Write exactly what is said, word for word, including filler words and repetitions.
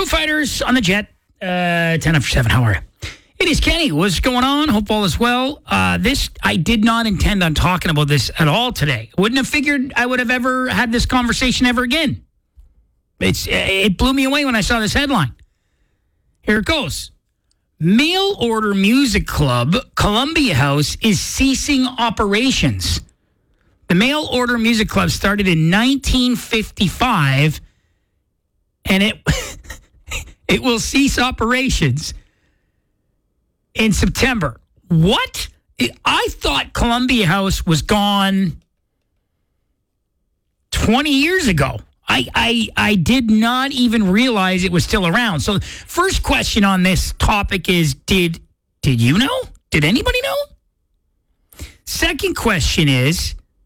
Foo Fighters on the Jet, uh, ten after seven. How are you? It is Kenny. What's going on? Hope all is well. Uh, this, I did not intend on talking about this at all today. Wouldn't have figured I would have ever had this conversation ever again. It's It blew me away when I saw this headline. Here it goes. Mail Order Music Club, Columbia House, is ceasing operations. The Mail Order Music Club started in nineteen fifty-five, and it it will cease operations in September. What? I thought Columbia House was gone twenty years ago. I, I I did not even realize it was still around. So first question on this topic is, did did you know? Did anybody know? Second question is,